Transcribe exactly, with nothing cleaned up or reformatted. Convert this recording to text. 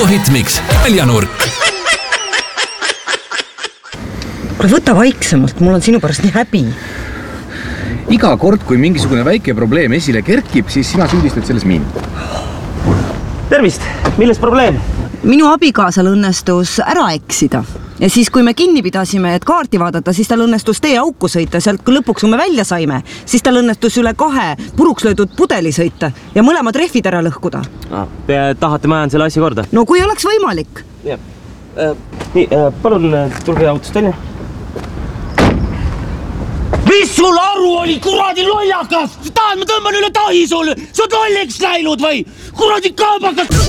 Duo Hitmix, Väljanurk. Võta vaiksemalt, mul on sinu pärast nii häbi. Iga kord, kui mingisugune väike probleem esile kerkib, siis sina süüdistad selles mind. Tervist, milles probleem? Minu abikaasal õnnestus ära eksida. Ja siis, kui me kinni pidasime, et kaarti vaadata, siis tal õnnestus tee auku sõita. Sealt kui lõpuks, kui me välja saime, siis tal õnnestus üle kahe puruks löödud pudeli sõita ja mõlemad rehvid ära lõhkuda. Te tahate ma ajan selle asja korda? No kui oleks võimalik. Ja. Äh, nii, äh, palun tulge autost välja. Mis sul aru oli, kuradi lollakas? Tahad, ma tõmban üle tahi sulle? Sa oled lolliks läinud või? Kuradi kaabakas!